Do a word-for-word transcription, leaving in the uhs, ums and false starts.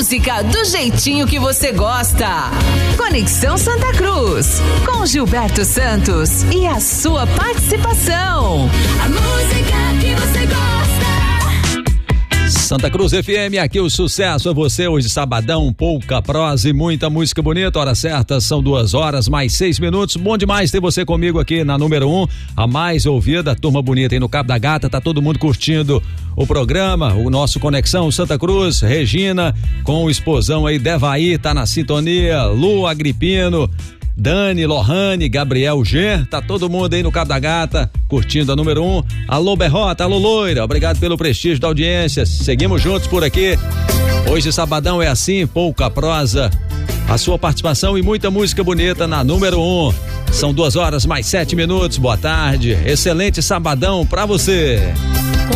música do jeitinho que você gosta. Conexão Santa Cruz, com Gilberto Santos e a sua participação. A música que você gosta. Santa Cruz F M, aqui o sucesso é você, hoje sabadão, pouca prosa e muita música bonita, hora certa, são duas horas, mais seis minutos, bom demais ter você comigo aqui na número um, a mais ouvida, turma bonita aí no Cabo da Gata, tá todo mundo curtindo o programa, o nosso Conexão Santa Cruz, Regina, com o esposão aí, Devaí, tá na sintonia, Lu Agripino, Dani, Lohane, Gabriel G, tá todo mundo aí no Cabo da Gata, curtindo a número um. Alô Berrota, alô Loira, obrigado pelo prestígio da audiência, seguimos juntos por aqui. Hoje sabadão é assim, pouca prosa, a sua participação e muita música bonita na número um. São duas horas mais sete minutos, boa tarde, excelente sabadão pra você.